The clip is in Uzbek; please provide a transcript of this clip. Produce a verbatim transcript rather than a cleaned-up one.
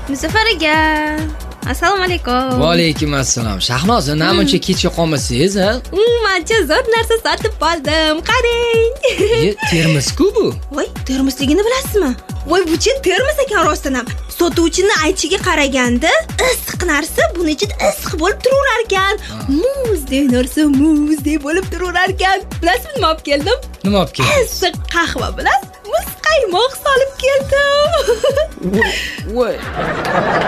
Muzaffar aka. Assalomu alaykum. Va alaykum assalom. Shahnoza, namuncha kechga qolmasangiz, ha? Ummancha zo'r narsa sotib oldim. Qarang. E, termos-ku bu. Voy, termosligini bilasizmi? Voy, bu chi termos ekan rostdan ham. Sotuvchining aytishiga qaraganda, issiq narsa buni ichida issiq bo'lib turaverar ekan. Muzdek narsa muzdek bo'lib turaverar ekan. Bilasizmi, nima olib keldim? Nima olib keldingiz? Issiq qahva bilan muz qaymoq solib keldim. Voy.